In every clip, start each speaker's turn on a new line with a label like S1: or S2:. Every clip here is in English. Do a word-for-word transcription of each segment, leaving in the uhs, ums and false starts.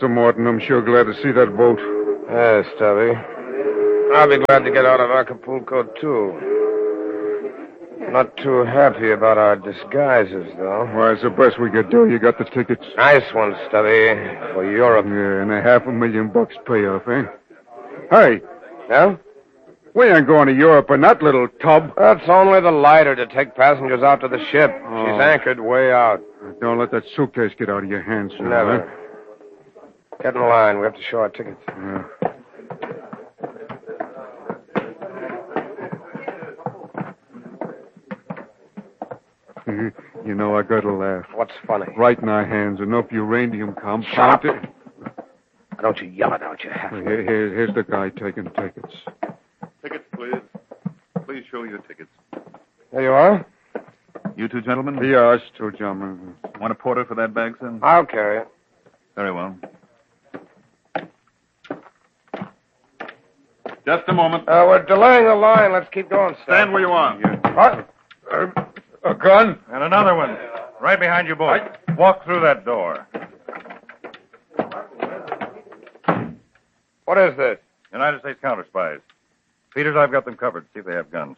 S1: Mister Morton. I'm sure glad to see that boat.
S2: Yes, Stubby. I'll be glad to get out of Acapulco, too. Not too happy about our disguises, though.
S1: Why, it's the best we could do. You got the tickets.
S2: Nice one, Stubby. For Europe.
S1: Yeah, and a half a million bucks payoff, eh? Hey.
S2: Yeah?
S1: We ain't going to Europe in that little tub.
S2: That's only the lighter to take passengers out to the ship.
S1: Oh.
S2: She's anchored way out.
S1: Don't let that suitcase get out of your hands, sir.
S2: Never.
S1: Huh?
S2: Get in line. We have to show our tickets.
S1: Yeah. You know, I gotta laugh.
S2: What's funny?
S1: Right in our hands, enough uranium compound.
S2: Shut up. Don't you yell it out, you have to.
S1: Here, here, here's the guy taking tickets.
S3: Tickets, please. Please show your tickets.
S2: There you are.
S3: You two gentlemen?
S1: Yeah, us two gentlemen.
S3: Want a porter for that bag, sir?
S2: I'll carry it.
S3: Very well. Just a moment.
S2: Uh, we're delaying the line. Let's keep going, Stubby.
S3: Stand where you are.
S2: What?
S1: Uh, a gun?
S4: And another one. Right behind you both. Walk through that door.
S2: What is this?
S4: United States counter spies. Peters, I've got them covered. See if they have guns.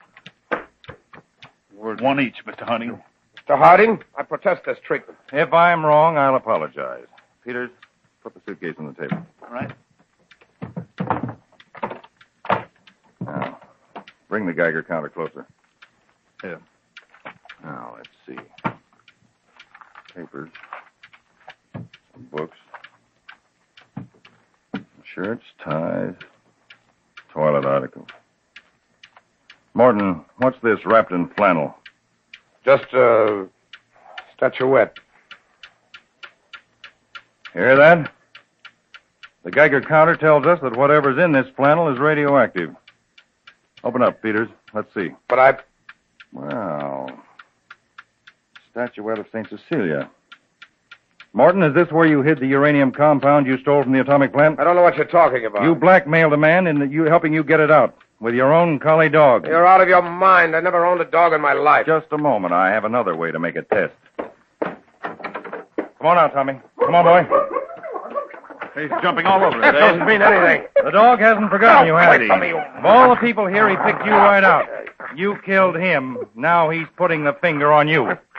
S3: One each, Mister Harding.
S2: Mister Harding, I protest this treatment.
S4: If I'm wrong, I'll apologize. Peters, put the suitcase on the table.
S3: All right.
S4: Now, bring the Geiger counter closer.
S3: Here.
S4: Now, let's see. Papers. Some books. Shirts, ties. Toilet articles. Morton, what's this wrapped in flannel?
S2: Just a statuette.
S4: Hear that? The Geiger counter tells us that whatever's in this flannel is radioactive. Open up, Peters. Let's see.
S2: But I...
S4: Well, statuette of Saint Cecilia. Morton, is this where you hid the uranium compound you stole from the atomic plant?
S2: I don't know what you're talking about.
S4: You blackmailed a man into you helping you get it out with your own collie dog.
S2: You're out of your mind. I never owned a dog in my life.
S4: Just a moment. I have another way to make a test. Come on out, Tommy. Come on, boy.
S3: He's jumping all over
S2: That
S3: it, eh?
S2: doesn't mean anything.
S4: The dog hasn't forgotten you, has
S2: Wait
S4: he?
S2: for me, you-
S4: Of all the people here, he picked you right out. You killed him. Now he's putting the finger on you.